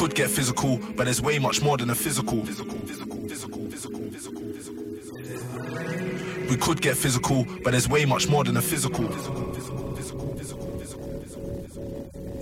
could get physical, but there's way much more than a physical. We could get physical, but there's way much more than a physical.